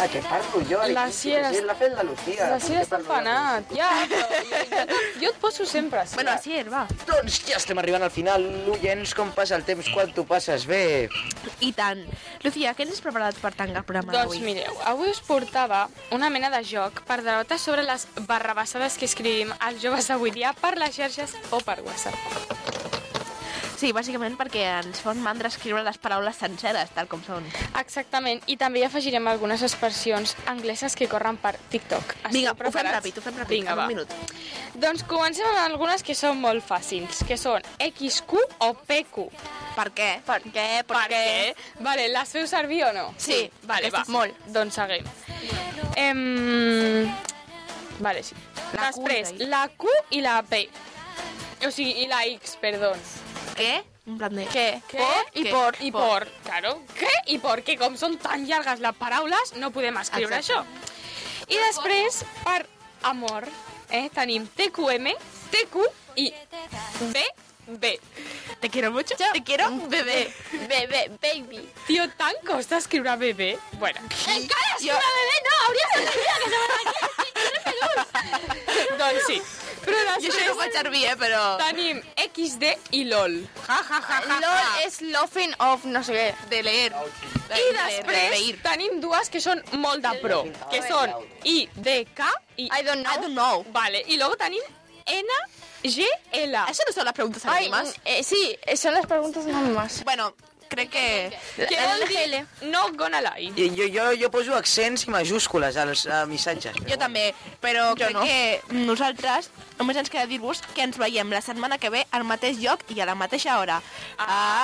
què parlo jo? La Sierra... És la fel de Lucía. La Sierra està empanat. Ja, però jo et poso sempre. Bueno, Asier, va. Doncs ja estem arribant al final. Oients, com passa el temps quan tu passes bé. I tant. Lucía, què ens has preparat per tancar el programa Doncs d'avui? mireu, avui us portava una mena de joc per debatar sobre les barrabassades que escrivim els joves d'avui dia per les xarxes o per WhatsApp. Sí, bàsicament perquè ens fon mandra escriure les paraules senceres, tal com són. Exactament, i també hi afegirem algunes expressions angleses que corren per TikTok. Vinga, Esteu preparats? ho fem ràpid, Vinga, en va. un minut. Doncs comencem amb algunes que són molt fàcils, que són XQ o PQ. Per què? Per què? Vale, les feu servir o no? Sí, vale, va. aquestes molt. Doncs seguim. Vale, sí. La Q Després, i la Q i la P. O sigui, i la X, perdó. Què? En plan de... Què? I Què? por. I por, claro. Què i por? Que com són tan llargues les paraules, no podem escriure Exacte. això. I després, per amor, tenim TQM, TQ i BB. Te quiero mucho, te quiero bebé. Bebé, baby. Tio, tant costa escriure bebé? Bueno. Encara escriure bebé? No, hauries d'entendre que som aquí. Doncs sí. Però Jo això no ho després faig servir, però... tenim XD i LOL. LOL és laughing of no sé què. De leer. I després tenim dues que són molt de pro, que són IDK i I don't know. I don't know. Vale, y luego tenim NGL. Això no són les preguntes Ai, anònimes? sí, són les preguntes anònimes. Bueno, crec que... Que vol dir not gonna lie. Jo poso accents i majúscules als missatges. Jo també, però crec no. que nosaltres només ens queda dir-vos que ens veiem la setmana que ve al mateix lloc i a la mateixa hora.